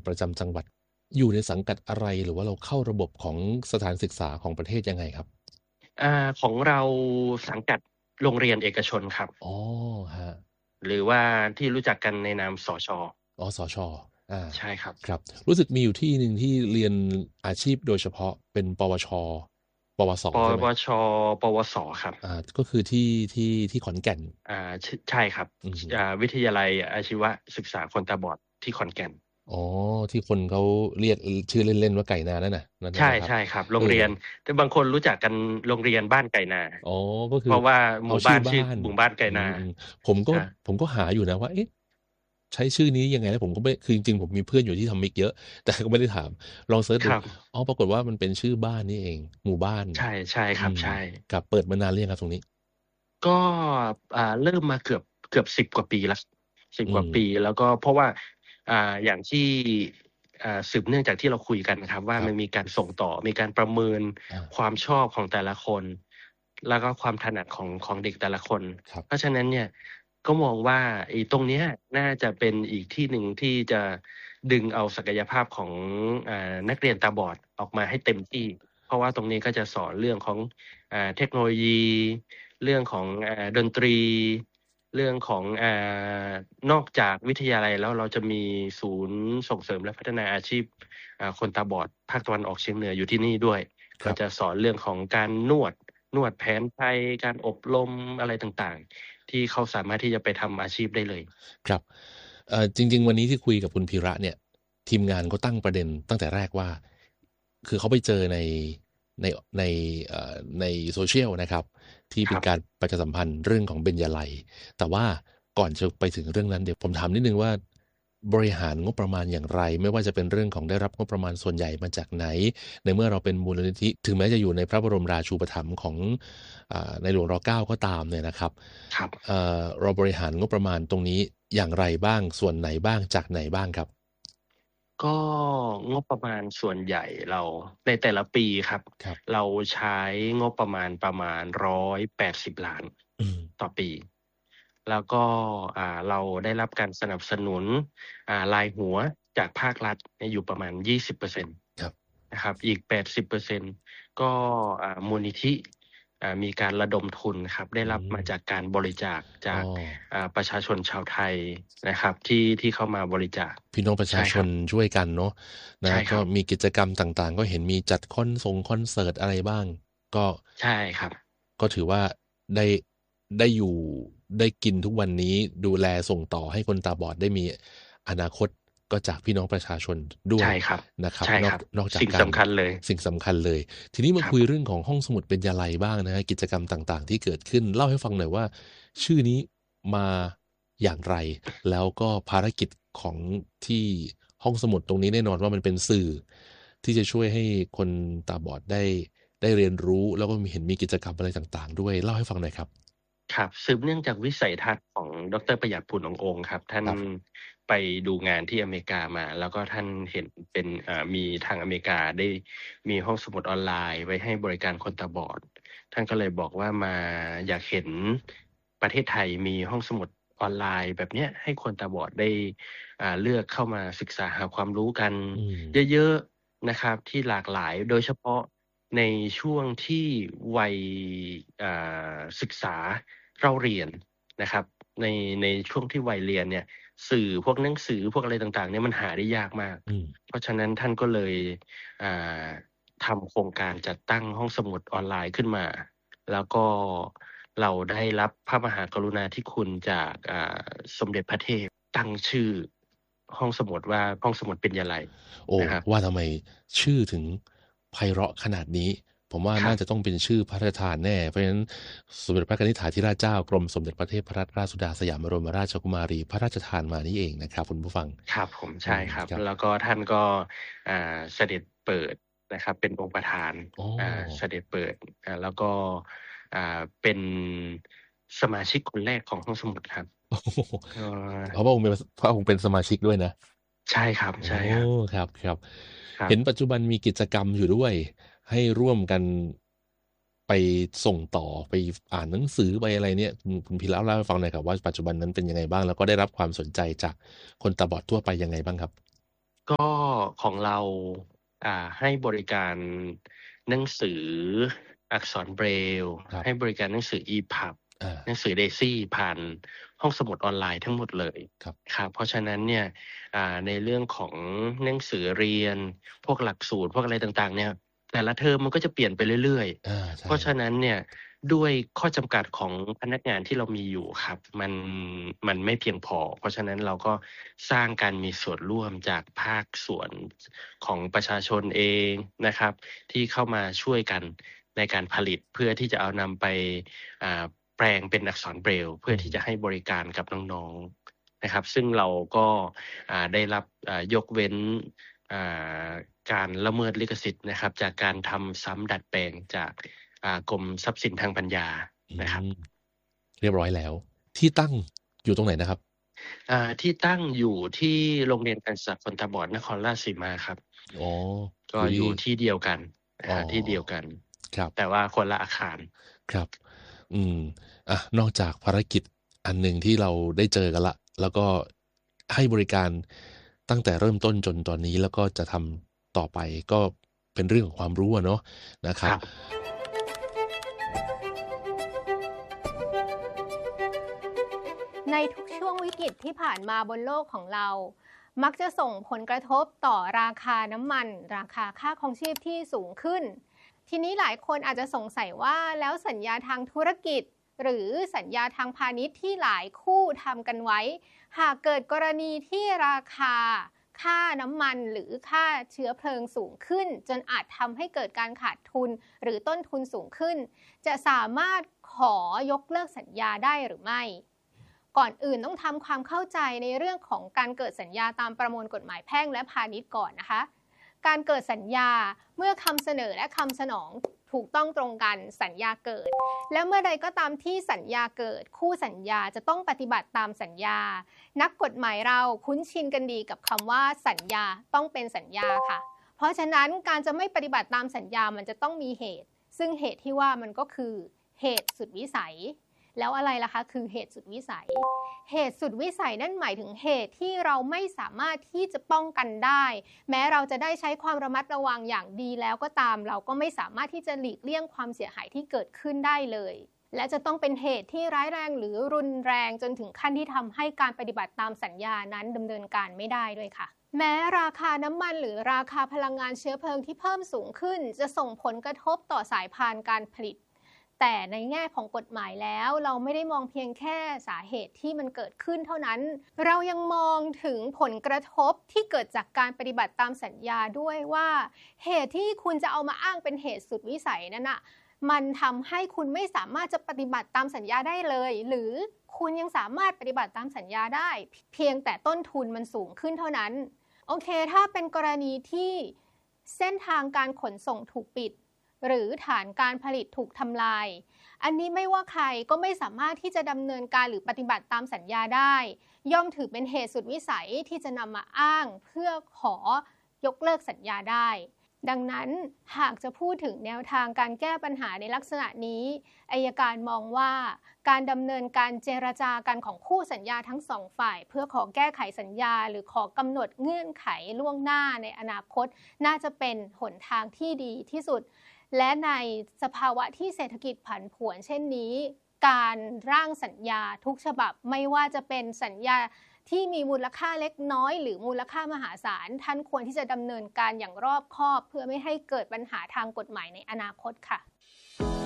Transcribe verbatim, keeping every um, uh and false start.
ประจำจังหวัดอยู่ในสังกัดอะไรหรือว่าเราเข้าระบบของสถานศึกษาของประเทศยังไงครับอ่าของเราสังกัดโรงเรียนเอกชนครับอ๋อฮะหรือว่าที่รู้จักกันในนามสชอ๋อสชอาใช่ครับครับรู้สึกมีอยู่ที่หนึ่งที่เรียนอาชีพโดยเฉพาะเป็นปวชปวสปใช่ไหมวชปวสครับอ่าก็คือที่ที่ที่ขอนแก่นอ่าชใช่ครับอืมอ่าวิทยาลัยอาชีวศึกษาคนตาบอดที่ขอนแก่นอ๋อที่คนเขาเรียกชื่อเล่นๆว่าไก่นานั่นน่ะนั่นนั่ใช่นนะครับใช่ครับโรเอองเรียนแต่บางคนรู้จักกันโรงเรียนบ้านไก่นาอ๋อก็คือเพราะว่าหเอาชื่มู่บ้านชื่ออบ้านหมู่บ้านไก่อืนามๆผมก็ฮะผมก็หาอยู่นะว่าเอ๊ะใช้ชื่อนี้ยังไงแล้วผมก็ไม่คือจริงๆผมมีเพื่อนอยู่ที่ทำมิกเยอะแต่ก็ไม่ได้ถามลองเซิร์ชดูครับอ๋อปรากฏว่ามันเป็นชื่อบ้านนี่เองหมู่บ้านใช่ใช่อืมครับใช่ครับเปิดมานานหรือยังครับตรงนี้ก็อ่าเริ่มมาเกือบเกือบสิบกว่าปีแล้วสิบอืมกว่าปีแล้วก็เพราะว่าอ่าอย่างที่อ่าสืบเนื่องจากที่เราคุยกันนะครับว่าครับมันมีการส่งต่อมีการประเมินอาความชอบของแต่ละคนแล้วก็ความถนัดของของเด็กแต่ละคนครับเพราะฉะนั้นเนี่ยก็มองว่าไอ้ตรงเนี้ยน่าจะเป็นอีกที่หนึ่งที่จะดึงเอาศักยภาพของอ่านักเรียนตาบอดออกมาให้เต็มที่เพราะว่าตรงนี้ก็จะสอนเรื่องของอ่าเทคโนโลยีเรื่องของอ่าดนตรีเรื่องของอ่านอกจากวิทยาลัยแล้วเราจะมีศูนย์ส่งเสริมและพัฒนาอาชีพอ่าคนตาบอดภาคตะวันออกเฉียงเหนืออยู่ที่นี่ด้วยก็จะครับสอนเรื่องของการนวดนวดแผนไทยการอบรมอะไรต่างๆที่เขาสามารถที่จะไปทำอาชีพได้เลยครับเอ่อจริงๆวันนี้ที่คุยกับคุณพีระเนี่ยทีมงานเขาตั้งประเด็นตั้งแต่แรกว่าคือเขาไปเจอในในในเอ่อใน social นะครับที่ครับเป็นการประชาสัมพันธ์เรื่องของเบญญาลัยแต่ว่าก่อนจะไปถึงเรื่องนั้นเดี๋ยวผมถามนิดหนึ่งว่าบริหารงบประมาณอย่างไรไม่ว่าจะเป็นเรื่องของได้รับงบประมาณส่วนใหญ่มาจากไหนในเมื่อเราเป็นมูลนิธิถึงแม้จะอยู่ในพระบรมราชูปถัมภ์ของอ่าในหลวงรเก้าก็ตามเนี่ยนะครับครับเอ่อเราบริหารงบประมาณตรงนี้อย่างไรบ้างส่วนไหนบ้างจากไหนบ้างครับก็งบประมาณส่วนใหญ่เราในแต่ละปีครับครับเราใช้งบประมาณประมาณร้อยแปดสิบล้านอืมต่อปีแล้วก็อ่าเราได้รับการสนับสนุนอ่ารายหัวจากภาครัฐเนี่ยอยู่ประมาณยี่สิบเปอร์เซ็นต์ครับนะครับอีกแปดสิบเปอร์เซ็นต์ก็อ่ามูลนิธิอ่ามีการระดมทุนครับได้อืรับมามจากการบริจาคอ้อจากอ่าประชาชนชาวไทยนะครับที่ที่เข้ามาบริจาคพี่น้องประชาชนใช่ครับช่วยกันเนาะนะก็ใช่ครับมีกิจกรรมต่างๆก็เห็นมีจัดคอนสงคอนเสิร์ตอะไรบ้างก็ใช่ครับก็ถือว่าได้ได้อยู่ได้กินทุกวันนี้ดูแลส่งต่อให้คนตาบอดได้มีอนาคตก็จากพี่น้องประชาชนด้วยใช่ครับนะครับนอกใช่ครับนอกจากสิ่งการสำคัญเลยสิ่งสำคัญเลยทีนี้มาคุยครับเรื่องของห้องสมุดเบญญาลัยบ้างนะฮะกิจกรรมต่างๆที่เกิดขึ้นเล่าให้ฟังหน่อยว่าชื่อนี้มาอย่างไรแล้วก็ภารกิจของที่ห้องสมุดตรงนี้แน่นอนว่ามันเป็นสื่อที่จะช่วยให้คนตาบอดได้ได้เรียนรู้แล้วก็มีเห็นมีกิจกรรมอะไรต่างๆด้วยเล่าให้ฟังหน่อยครับครับสืบเนื่องจากวิสัยทัศน์ของดรประหยัดผุนองค์ครับท่านครับไปดูงานที่อเมริกามาแล้วก็ท่านเห็นเป็นอ่ามีทางอเมริกาได้มีห้องสมุดออนไลน์ไว้ให้บริการคนตาบอดท่านก็เลยบอกว่ามาอยากเห็นประเทศไทยมีห้องสมุดออนไลน์แบบเนี้ยให้คนตาบอดได้อ่าเลือกเข้ามาศึกษาหาความรู้กันอืมเยอะๆนะครับที่หลากหลายโดยเฉพาะในช่วงที่วัยอ่าศึกษา เราเรียนนะครับในในช่วงที่วัยเรียนเนี่ยสื่อพวกหนังสือพวกอะไรต่างๆเนี่ยมันหาได้ยากมากอืมเพราะฉะนั้นท่านก็เลยอ่าทำโครงการจัดตั้งห้องสมุดออนไลน์ขึ้นมาแล้วก็เราได้รับพระมหากรุณาธิคุณจากอ่าสมเด็จพระเทพตั้งชื่อห้องสมุดว่าห้องสมุดเป็นยาลัยโอ้นะครับว่าทำไมชื่อถึงไพเราะขนาดนี้ผมว่าน่าจะครับต้องเป็นชื่อพระราชทานแน่เพราะฉะนั้นสมเด็จพระนิธิถาธิราชเจ้ากรมสมเด็จพระเทพรัตนราชสุดาสยามบรมราชกุมารีพระราชทานมานี่เองนะครับคุณผู้ฟังครับผมอืใช่มครับครับแล้วก็ท่านก็อ่าเสด็จเปิดนะครับเป็นองค์ประธานอ๋ออ่าเสด็จเปิดอ่าแล้วก็อ่าเป็นสมาชิกคนแรกของห้องสมุดครับโอ้โฮเอ่อเพราะพระองค์เป็นพระองค์เป็นสมาชิกด้วยนะใช่ครับโอ้ใช่ครับครับครับเห็นปัจครับจุบันมีกิจกรรมอยู่ด้วยให้ร่วมกันไปส่งต่อไปอ่านหนังสือไปอะไรเนี่ยคุณคุณพีระเล่าให้ฟังหน่อยครับว่าปัจจุบันนั้นเป็นยังไงบ้างแล้วก็ได้รับความสนใจจากคนตาบอดทั่วไปยังไงบ้างครับก็ของเราอ่าให้บริการหนังสืออักษรเบรลล์ครับให้บริการหนังสือ อี พับอาหนังสือ Daisy ผ่านห้องสมุดออนไลน์ทั้งหมดเลยครับครับ เพราะฉะนั้นเนี่ย อ่า ในเรื่องของหนังสือเรียน พวกหลักสูตร พวกอะไรต่าง ๆ เนี่ย แต่ละเทอมมันก็จะเปลี่ยนไปเรื่อยอา ใชๆ เพราะฉะ่นั้นเนี่ย ด้วยข้อจำกัดของพนักงานที่เรามีอยู่ครับ มัน มันไม่เพียงพอ เพราะฉะนั้นเราก็สร้างการมีส่วนร่วมจากภาคส่วนของประชาชนเองนะครับ ที่เข้ามาช่วยกันในการผลิต เพื่อที่จะเอานำไป อ่า แปลงเป็นอักษรเบรลล์ เพื่อที่จะให้บริการกับน้องๆ นะครับ ซึ่งเราก็ อ่า ได้รับ อ่า ยกเว้น อ่า การละเมิดลิขสิทธิ์นะครับ จากการทำซ้ำดัดแปลงจาก อ่า กรมทรัพย์สินทางปัญญานะครับอืม เรียบร้อยแล้ว ที่ตั้งอยู่ตรงไหนนะครับ? อ่า ที่ตั้งอยู่ที่โรงเรียนการศึกษาคนตาบอดนครราชสีมาครับอ๋อก็อุ๊ยอยู่ที่เดียวกันนะอ๋อครับ ที่เดียวกันครับแต่ว่าคนละอาคารครับ อืม อะ นอกจากภารกิจอันหนึ่งที่เราได้เจอกันแล้ว แล้วก็ให้บริการตั้งแต่เริ่มต้นจนตอนนี้ แล้วก็จะทำต่อไป ก็เป็นเรื่องของความรู้อะเนาะ นะครัคบรับในทุกช่วงวิกฤตที่ผ่านมาบนโลกของเรา มักจะส่งผลกระทบต่อราคาน้ำมัน ราคาค่าครองชีพที่สูงขึ้น ทีนี้หลายคนอาจจะสงสัยว่า แล้วสัญญาทางธุรกิจ หรือสัญญาทางพาณิชย์ที่หลายคู่ทำกันไว้ หากเกิดกรณีที่ราคาค่าน้ำมัน หรือค่าเชื้อเพลิงสูงขึ้น จนอาจทำให้เกิดการขาดทุนหรือต้นทุนสูงขึ้น จะสามารถขอยกเลิกสัญญาได้หรือไม่ ก่อนอื่นต้องทำความเข้าใจในเรื่องของการเกิดสัญญาตามประมวลกฎหมายแพ่งและพาณิชย์ก่อนนะคะ การเกิดสัญญาเมื่อคำเสนอและคำสนองถูกต้องตรงกันสัญญาเกิด และเมื่อใดก็ตามที่สัญญาเกิด คู่สัญญาจะต้องปฏิบัติตามสัญญา นักกฎหมายเราคุ้นชินกันดีกับคำว่าสัญญาต้องเป็นสัญญาค่ะ เพราะฉะนั้นการจะไม่ปฏิบัติตามสัญญามันจะต้องมีเหตุ ซึ่งเหตุที่ว่ามันก็คือเหตุสุดวิสัย แล้วอะไรล่ะคะคือเหตุสุดวิสัย เหตุสุดวิสัยนั่นหมายถึงเหตุที่เราไม่สามารถที่จะป้องกันได้ แม้เราจะได้ใช้ความระมัดระวังอย่างดีแล้วก็ตาม เราก็ไม่สามารถที่จะหลีกเลี่ยงความเสียหายที่เกิดขึ้นได้เลย และจะต้องเป็นเหตุที่ร้ายแรงหรือรุนแรงจนถึงขั้นที่ทำให้การปฏิบัติตามสัญญานั้นดำเนินการไม่ได้ด้วยค่ะ แม้ราคาน้ำมันหรือราคาพลังงานเชื้อเพลิงที่เพิ่มสูงขึ้น จะส่งผลกระทบต่อสายพานการผลิต แต่ในแง่ของกฎหมายแล้วเราไม่ได้มองเพียงแค่สาเหตุที่มันเกิดขึ้นเท่านั้น เรายังมองถึงผลกระทบที่เกิดจากการปฏิบัติตามสัญญาด้วยว่า เหตุที่คุณจะเอามาอ้างเป็นเหตุสุดวิสัยนั้นน่ะ มันทำให้คุณไม่สามารถจะปฏิบัติตามสัญญาได้เลย หรือคุณยังสามารถปฏิบัติตามสัญญาได้ เพียงแต่ต้นทุนมันสูงขึ้นเท่านั้น โอเค ถ้าเป็นกรณีที่เส้นทางการขนส่งถูกปิด หรือฐานการผลิตถูกทำลาย อันนี้ไม่ว่าใครก็ไม่สามารถที่จะดำเนินการหรือปฏิบัติตามสัญญาได้ ย่อมถือเป็นเหตุสุดวิสัยที่จะนำมาอ้างเพื่อขอยกเลิกสัญญาได้ ดังนั้นหากจะพูดถึงแนวทางการแก้ปัญหาในลักษณะนี้ อัยการมองว่าการดำเนินการเจรจากันของคู่สัญญาทั้งสองฝ่าย เพื่อขอแก้ไขสัญญาหรือขอกำหนดเงื่อนไขล่วงหน้าในอนาคตน่าจะเป็นหนทางที่ดีที่สุด และในสภาวะที่เศรษฐกิจผันผวนเช่นนี้ การร่างสัญญาทุกฉบับไม่ว่าจะเป็นสัญญาที่มีมูลค่าเล็กน้อยหรือมูลค่ามหาศาล ท่านควรที่จะดำเนินการอย่างรอบคอบเพื่อไม่ให้เกิดปัญหาทางกฎหมายในอนาคตค่ะ